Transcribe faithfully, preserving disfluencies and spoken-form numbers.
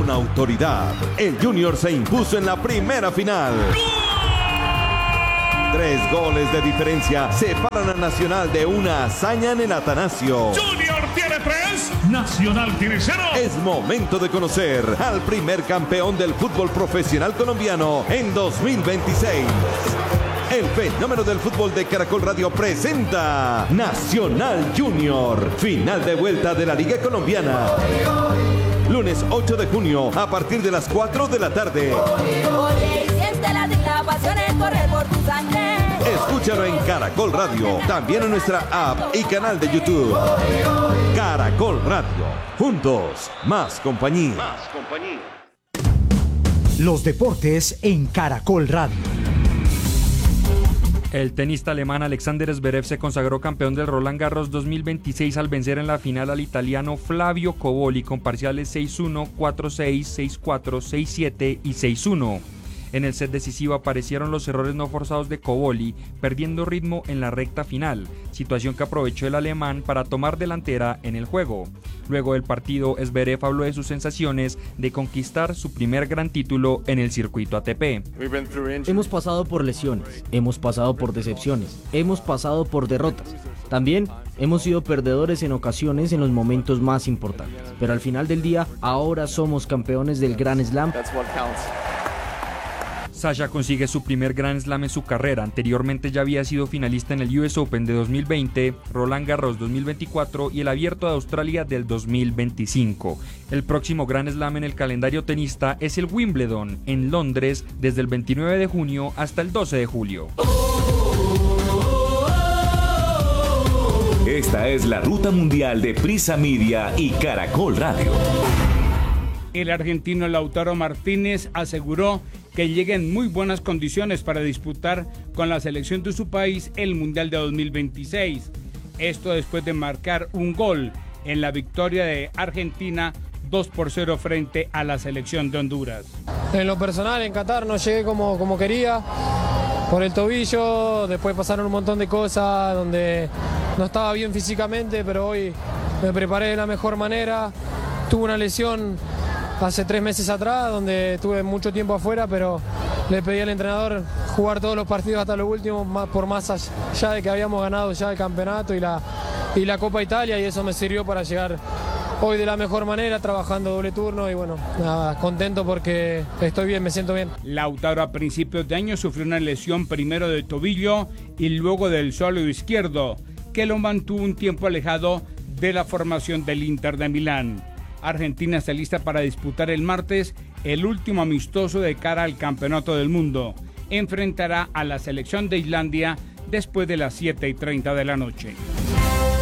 con autoridad. El Junior se impuso en la primera final. Tres goles de diferencia separan a Nacional de una hazaña en el Atanasio. Junior tiene tres, Nacional tiene cero. Es momento de conocer al primer campeón del fútbol profesional colombiano en dos mil veintiséis. El fenómeno del fútbol de Caracol Radio presenta Nacional Junior, final de vuelta de la Liga Colombiana. Lunes ocho de junio a partir de las cuatro de la tarde. Escúchalo en Caracol Radio, también en nuestra app y canal de YouTube. Caracol Radio, juntos, más compañía. Más compañía. Los deportes en Caracol Radio. El tenista alemán Alexander Zverev se consagró campeón del Roland Garros dos mil veintiséis al vencer en la final al italiano Flavio Cobolli con parciales seis uno, cuatro seis, seis cuatro, seis siete y seis uno. En el set decisivo aparecieron los errores no forzados de Cobolli, perdiendo ritmo en la recta final, situación que aprovechó el alemán para tomar delantera en el juego. Luego del partido, Zverev habló de sus sensaciones de conquistar su primer gran título en el circuito A T P. Hemos pasado por lesiones, hemos pasado por decepciones, hemos pasado por derrotas. También hemos sido perdedores en ocasiones en los momentos más importantes. Pero al final del día, ahora somos campeones del Grand Slam. Sasha consigue su primer Grand Slam en su carrera. Anteriormente ya había sido finalista en el U S Open de dos mil veinte, Roland Garros dos mil veinticuatro y el Abierto de Australia del dos mil veinticinco. El próximo Grand Slam en el calendario tenista es el Wimbledon, en Londres, desde el veintinueve de junio hasta el doce de julio. Esta es la ruta mundial de Prisa Media y Caracol Radio. El argentino Lautaro Martínez aseguró que llega en muy buenas condiciones para disputar con la selección de su país el Mundial de dos mil veintiséis. Esto después de marcar un gol en la victoria de Argentina dos por cero frente a la selección de Honduras. En lo personal, en Qatar no llegué como, como quería, por el tobillo, después pasaron un montón de cosas donde no estaba bien físicamente, pero hoy me preparé de la mejor manera. Tuve una lesión hace tres meses atrás, donde estuve mucho tiempo afuera, pero le pedí al entrenador jugar todos los partidos hasta lo último, más, por más allá de que habíamos ganado ya el campeonato y la, y la Copa Italia, y eso me sirvió para llegar hoy de la mejor manera, trabajando doble turno y bueno, nada, contento porque estoy bien, me siento bien. Lautaro a principios de año sufrió una lesión primero de tobillo y luego del suelo izquierdo, que lo mantuvo un tiempo alejado de la formación del Inter de Milán. Argentina está lista para disputar el martes el último amistoso de cara al Campeonato del Mundo. Enfrentará a la selección de Islandia después de las siete y treinta de la noche.